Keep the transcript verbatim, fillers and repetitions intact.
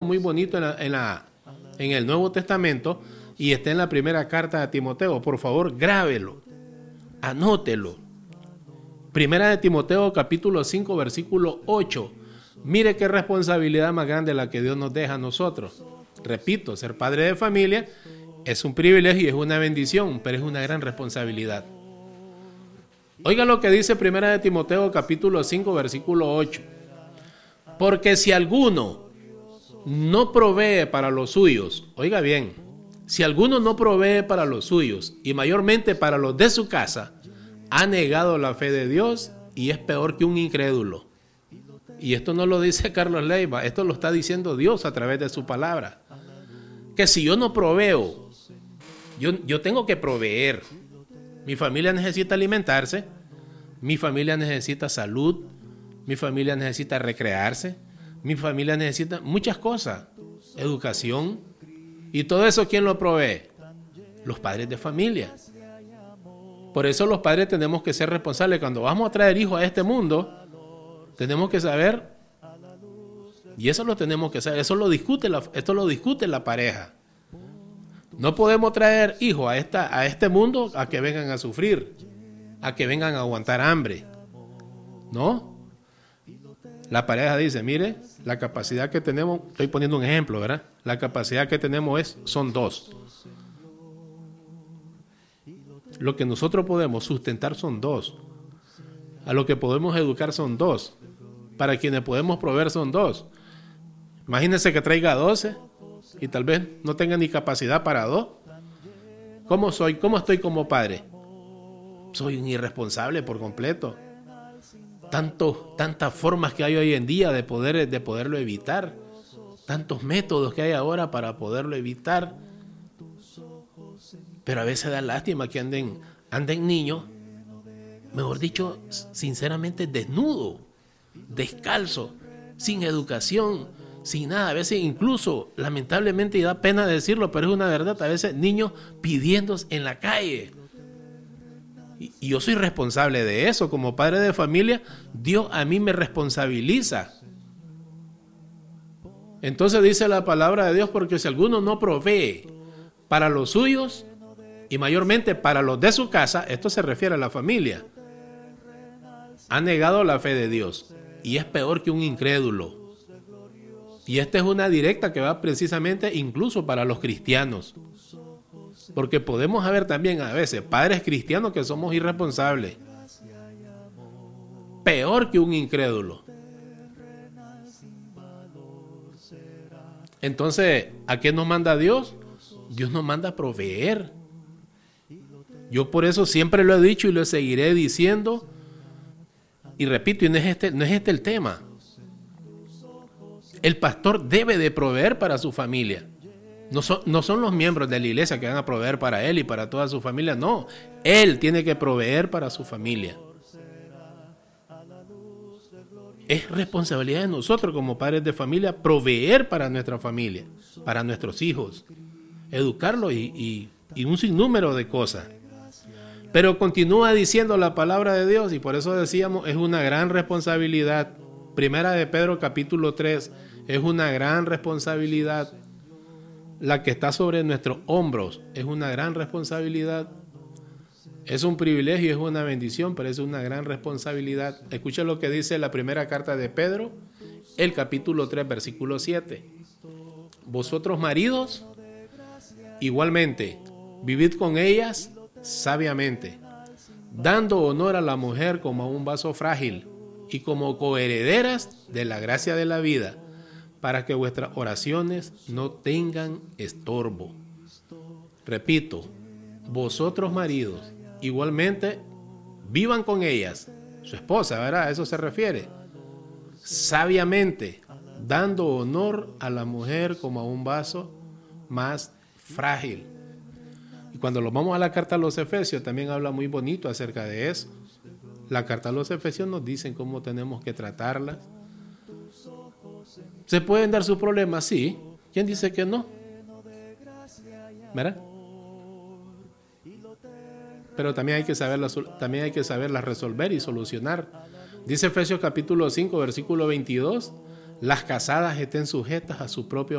muy bonito en, la, en, la, en el Nuevo Testamento y está en la primera carta de Timoteo. Por favor, grábelo, anótelo. Primera de Timoteo, capítulo cinco, versículo ocho. Mire qué responsabilidad más grande la que Dios nos deja a nosotros. Repito, ser padre de familia es un privilegio y es una bendición, pero es una gran responsabilidad. Oiga lo que dice Primera de Timoteo, capítulo cinco, versículo ocho. Porque si alguno no provee para los suyos, oiga bien, si alguno no provee para los suyos y mayormente para los de su casa, ha negado la fe de Dios y es peor que un incrédulo. Y esto no lo dice Carlos Leiva, esto lo está diciendo Dios a través de su palabra. Que si yo no proveo, yo, yo tengo que proveer. Mi familia necesita alimentarse, mi familia necesita salud, mi familia necesita recrearse, mi familia necesita muchas cosas, educación. Y todo eso, ¿quién lo provee? Los padres de familia. Por eso los padres tenemos que ser responsables. Cuando vamos a traer hijos a este mundo, tenemos que saber, y eso lo tenemos que saber, eso lo discute la, esto lo discute la pareja. No podemos traer hijos a, esta, a este mundo a que vengan a sufrir, a que vengan a aguantar hambre. ¿No? La pareja dice, mire, la capacidad que tenemos, estoy poniendo un ejemplo, ¿verdad? La capacidad que tenemos es, son dos. Lo que nosotros podemos sustentar son dos. A lo que podemos educar son dos. Para quienes podemos proveer son dos. Imagínense que traiga doce y tal vez no tenga ni capacidad para dos. ¿Cómo soy? ¿Cómo estoy como padre? Soy un irresponsable por completo. Tanto, tantas formas que hay hoy en día de, poder, de poderlo evitar. Tantos métodos que hay ahora para poderlo evitar. Pero a veces da lástima que anden, anden niños, mejor dicho, sinceramente desnudo, descalzo, sin educación, sin nada. A veces incluso, lamentablemente, y da pena decirlo, pero es una verdad, a veces niños pidiendo en la calle. Y, y yo soy responsable de eso. Como padre de familia, Dios a mí me responsabiliza. Entonces dice la palabra de Dios, porque si alguno no provee para los suyos, y mayormente para los de su casa, esto se refiere a la familia, ha negado la fe de Dios y es peor que un incrédulo. Y esta es una directa que va precisamente incluso para los cristianos, porque podemos haber también a veces padres cristianos que somos irresponsables, peor que un incrédulo. Entonces, ¿a qué nos manda Dios? Dios nos manda a proveer. Yo por eso siempre lo he dicho y lo seguiré diciendo. Y repito, y no es este, no es este el tema. El pastor debe de proveer para su familia. No son, no son los miembros de la iglesia que van a proveer para él y para toda su familia. No, él tiene que proveer para su familia. Es responsabilidad de nosotros como padres de familia proveer para nuestra familia, para nuestros hijos, educarlos y, y, y un sinnúmero de cosas. Pero continúa diciendo la palabra de Dios y por eso decíamos, es una gran responsabilidad. Primera de Pedro capítulo tres, es una gran responsabilidad. La que está sobre nuestros hombros es una gran responsabilidad. Es un privilegio, es una bendición, pero es una gran responsabilidad. Escucha lo que dice la primera carta de Pedro, el capítulo tres, versículo siete. Vosotros maridos, igualmente, vivid con ellas sabiamente, dando honor a la mujer como a un vaso frágil y como coherederas de la gracia de la vida, para que vuestras oraciones no tengan estorbo. Repito, vosotros maridos, igualmente, vivan con ellas, su esposa, ¿verdad? A eso se refiere. Sabiamente, dando honor a la mujer como a un vaso más frágil. Y cuando lo vamos a la carta a los Efesios, también habla muy bonito acerca de eso. La carta a los Efesios nos dice cómo tenemos que tratarlas. ¿Se pueden dar sus problemas? Sí. ¿Quién dice que no? ¿Verdad? Pero también hay que saberlas, también hay que saberlas resolver y solucionar. Dice Efesios capítulo cinco, versículo veintidós, las casadas estén sujetas a su propio